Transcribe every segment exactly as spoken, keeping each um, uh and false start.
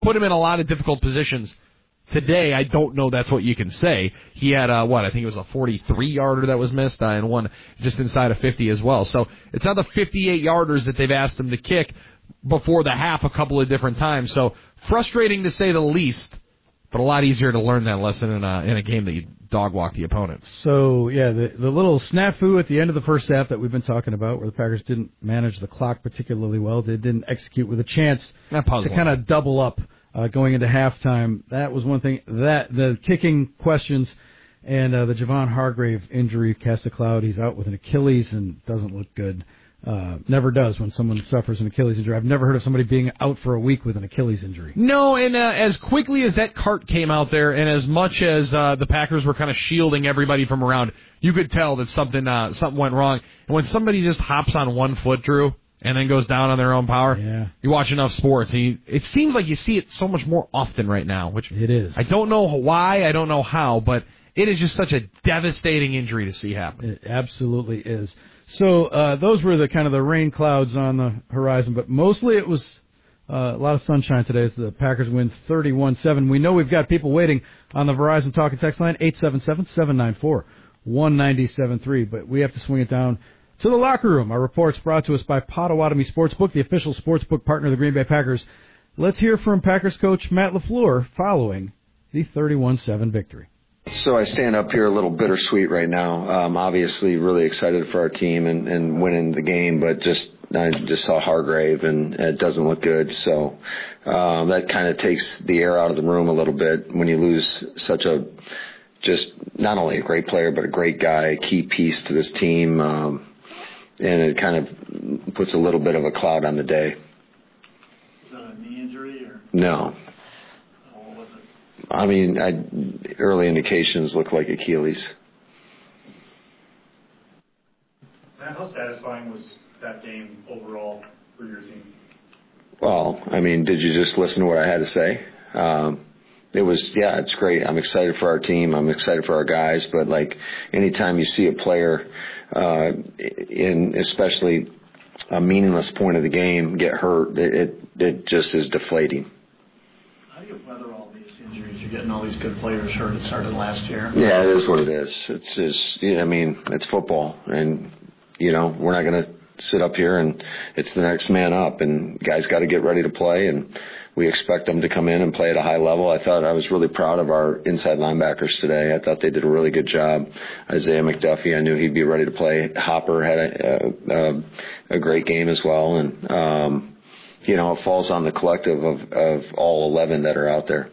put him in a lot of difficult positions. Today, I don't know that's what you can say. He had, uh, what, I think it was a forty-three-yarder that was missed, uh, and one just inside of fifty as well. So it's not the fifty-eight-yarders that they've asked him to kick before the half a couple of different times. So frustrating to say the least, but a lot easier to learn that lesson in a, in a game that you dog-walk the opponent. So, yeah, the, the little snafu at the end of the first half that we've been talking about, where the Packers didn't manage the clock particularly well, they didn't execute with a chance to kind of double up. Uh, going into halftime, that was one thing. That the kicking questions and uh, the Javon Hargrave injury cast a cloud. He's out with an Achilles and doesn't look good. Uh, never does when someone suffers an Achilles injury. I've never heard of somebody being out for a week with an Achilles injury. No, and uh, as quickly as that cart came out there, and as much as uh, the Packers were kind of shielding everybody from around, you could tell that something uh, something went wrong. And when somebody just hops on one foot, Drew, and then goes down on their own power. Yeah. You watch enough sports, and you, it seems like you see it so much more often right now. Which it is. I don't know why, I don't know how, but it is just such a devastating injury to see happen. It absolutely is. So uh, those were the kind of the rain clouds on the horizon, but mostly it was uh, a lot of sunshine today as the Packers win thirty-one seven. We know we've got people waiting on the Verizon Talk and Text line, eight seven seven, seven nine four, one nine seven three, but we have to swing it down to the locker room. Our report's brought to us by Potawatomi Sportsbook, the official sportsbook partner of the Green Bay Packers. Let's hear from Packers coach Matt LaFleur following the thirty-one seven victory. So I stand up here a little bittersweet right now. Um, obviously really excited for our team and, and winning the game, but just I just saw Hargrave and it doesn't look good. So um, that kind of takes the air out of the room a little bit when you lose such a just not only a great player but a great guy, a key piece to this team. Um, And it kind of puts a little bit of a cloud on the day. Was that a knee injury? Or? No. What was it? I mean, I, early indications look like Achilles. Matt, how satisfying was that game overall for your team? Well, I mean, did you just listen to what I had to say? Um, It was, yeah, it's great. I'm excited for our team. I'm excited for our guys. But, like, anytime you see a player uh, in especially a meaningless point of the game get hurt, it, it, it just is deflating. How do you weather all these injuries? You're getting all these good players hurt. It started last year. Yeah, it is what it is. It's just, I mean, it's football. And, you know, we're not going to sit up here and it's the next man up. And guys got to get ready to play. And we expect them to come in and play at a high level. I thought I was really proud of our inside linebackers today. I thought they did a really good job. Isaiah McDuffie, I knew he'd be ready to play. Hopper had a, a, a great game as well. And, um, you know, it falls on the collective of, of all eleven that are out there.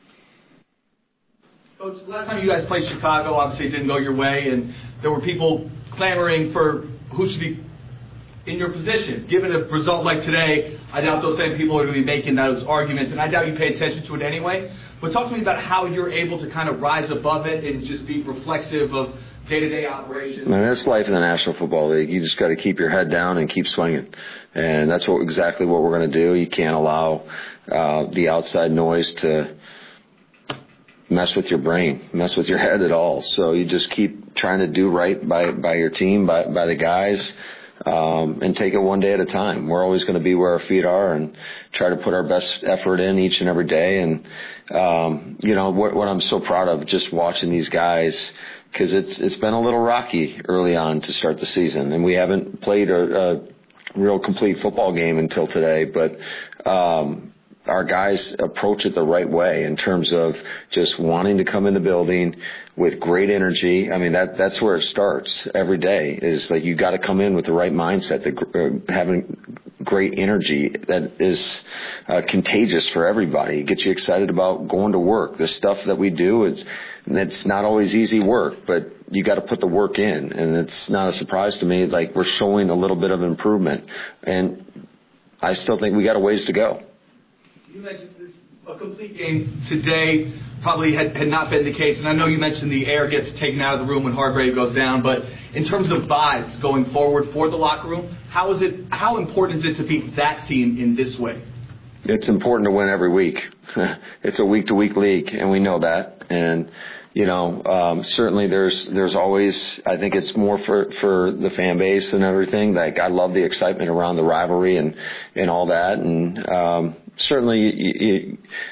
Coach, last time you guys played Chicago, obviously it didn't go your way, and there were people clamoring for who should be in your position. Given a result like today, I doubt those same people are going to be making those arguments, and I doubt you pay attention to it anyway. But talk to me about how you're able to kind of rise above it and just be reflexive of day-to-day operations. I mean, that's life in the National Football League. You just got to keep your head down and keep swinging. And that's what exactly what we're going to do. You can't allow uh, the outside noise to mess with your brain, mess with your head at all. So you just keep trying to do right by, by your team, by, by the guys, um, and take it one day at a time. We're always going to be where our feet are and try to put our best effort in each and every day. And, um, you know, what, what I'm so proud of just watching these guys, because it's it's been a little rocky early on to start the season, and we haven't played a, a real complete football game until today. But um, our guys approach it the right way in terms of just wanting to come in the building with great energy. I mean, that that's where it starts every day. Is like you got to come in with the right mindset, the, uh, having great energy that is uh, contagious for everybody. It gets you excited about going to work. The stuff that we do is. And it's not always easy work, but you got to put the work in. And it's not a surprise to me. Like, we're showing a little bit of improvement. And I still think we got a ways to go. You mentioned this, a complete game today probably had, had not been the case. And I know you mentioned the air gets taken out of the room when Hargrave goes down. But in terms of vibes going forward for the locker room, how is it? How important is it to beat that team in this way? It's important to win every week. It's a week-to-week league, and we know that. And, you know, um, certainly there's there's always, I think it's more for, for the fan base and everything. Like, I love the excitement around the rivalry and, and all that. And um, certainly you, you,